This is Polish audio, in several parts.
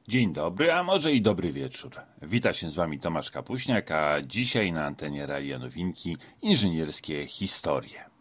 Dzień dobry, a może i dobry wieczór. Wita się z Wami Tomasz Kapuśniak, a dzisiaj na antenie Radia Nowinki inżynierskie historie.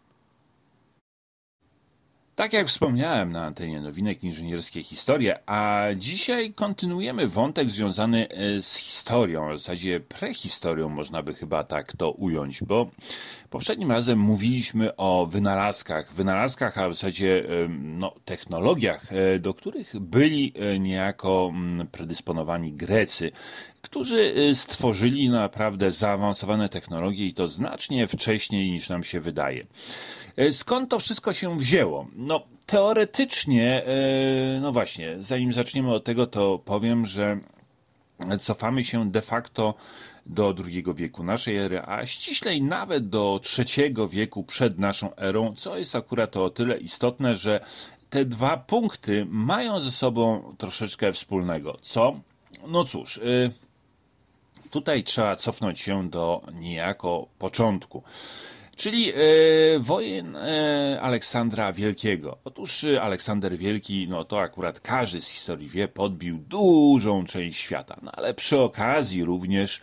Tak jak wspomniałem na antenie Nowinek inżynierskie historie, a dzisiaj kontynuujemy wątek związany z historią, w zasadzie prehistorią można by chyba tak to ująć, bo poprzednim razem mówiliśmy o wynalazkach, a w zasadzie technologiach, do których byli niejako predysponowani Grecy, którzy stworzyli naprawdę zaawansowane technologie i to znacznie wcześniej niż nam się wydaje. Skąd to wszystko się wzięło? No, teoretycznie, no właśnie, zanim zaczniemy od tego, to powiem, że cofamy się de facto do II wieku naszej ery, a ściślej nawet do III wieku przed naszą erą, co jest akurat o tyle istotne, że te dwa punkty mają ze sobą troszeczkę wspólnego. Co? No cóż, tutaj trzeba cofnąć się do niejako początku. Czyli wojen Aleksandra Wielkiego. Otóż Aleksander Wielki, no to akurat każdy z historii wie, podbił dużą część świata. No ale przy okazji również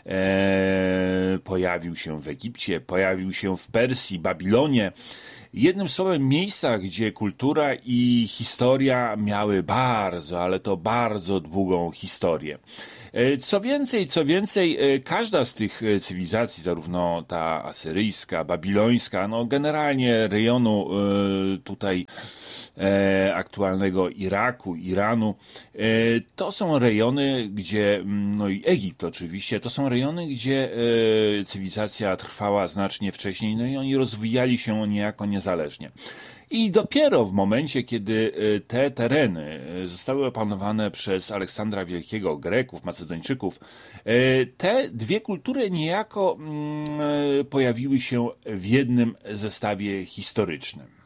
pojawił się w Egipcie, pojawił się w Persji, Babilonie. Jednym słowem miejsca, gdzie kultura i historia miały bardzo, ale to bardzo długą historię. Co więcej, każda z tych cywilizacji, zarówno ta asyryjska, babilońska, no generalnie rejonu tutaj aktualnego Iraku, Iranu, to są rejony, gdzie, no i Egipt oczywiście, to są rejony, gdzie cywilizacja trwała znacznie wcześniej, no i oni rozwijali się niejako niezależnie. I dopiero w momencie, kiedy te tereny zostały opanowane przez Aleksandra Wielkiego, Greków, Macedończyków, te dwie kultury niejako pojawiły się w jednym zestawie historycznym.